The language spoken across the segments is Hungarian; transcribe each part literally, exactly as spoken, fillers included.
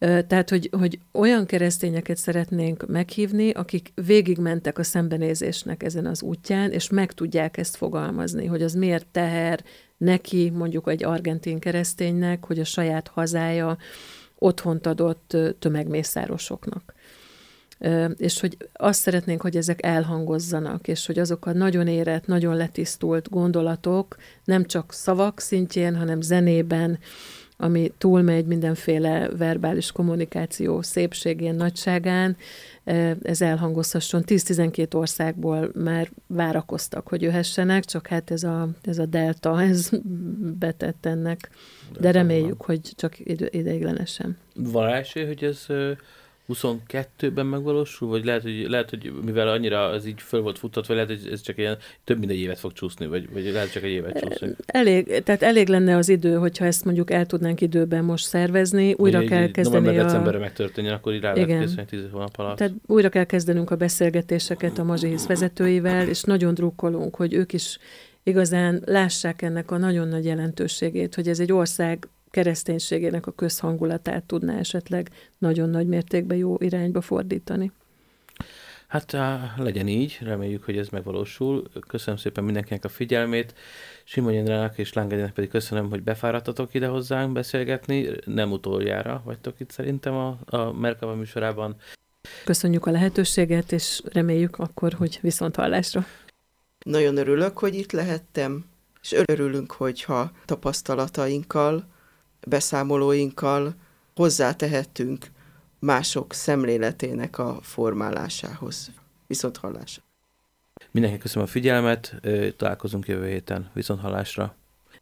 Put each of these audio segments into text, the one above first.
Tehát, hogy, hogy olyan keresztényeket szeretnénk meghívni, akik végigmentek a szembenézésnek ezen az útján, és meg tudják ezt fogalmazni, hogy az miért teher neki, mondjuk egy argentin kereszténynek, hogy a saját hazája otthont adott tömegmészárosoknak. És hogy azt szeretnénk, hogy ezek elhangozzanak, és hogy azok a nagyon érett, nagyon letisztult gondolatok nem csak szavak szintjén, hanem zenében, ami túlmegy mindenféle verbális kommunikáció szépségén, nagyságán, ez elhangozhasson. tíz-tizenkét országból már várakoztak, hogy jöhessenek, csak hát ez a, ez a delta, ez betett ennek. De reméljük, hogy csak ideiglenesen. Van rá esély, hogy ez huszonkettőben megvalósul, vagy lehet, hogy, lehet, hogy mivel annyira az így föl volt futtatva, lehet, hogy ez csak ilyen több mint egy évet fog csúszni, vagy, vagy lehet csak egy évet csúszni. Elég, tehát elég lenne az idő, hogyha ezt mondjuk el tudnánk időben most szervezni, újra hogy kell kezdeni november, a... decemberre megtörténjen, akkor így rá lehet készülni tíz hónap alatt. Tehát újra kell kezdenünk a beszélgetéseket a Mazsihisz vezetőivel, és nagyon drukkolunk, hogy ők is igazán lássák ennek a nagyon nagy jelentőségét, hogy ez egy ország kereszténységének a közhangulatát tudná esetleg nagyon nagy mértékben jó irányba fordítani. Hát legyen így, reméljük, hogy ez megvalósul. Köszönöm szépen mindenkinek a figyelmét. Simony Endrának és Lange pedig köszönöm, hogy befáradtatok ide hozzánk beszélgetni. Nem utoljára vagytok itt szerintem a, a Merkava műsorában. Köszönjük a lehetőséget, és reméljük akkor, hogy viszonthallásra. Nagyon örülök, hogy itt lehettem, és örülünk, hogyha tapasztalatainkkal, beszámolóinkkal hozzátehetünk mások szemléletének a formálásához. Viszonthallásra. Mindenkinek köszönöm a figyelmet, találkozunk jövő héten. Viszonthallásra.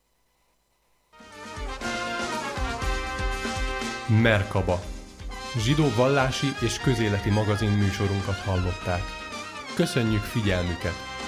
Merkaba. Zsidó vallási és közéleti magazin műsorunkat hallották. Köszönjük figyelmüket!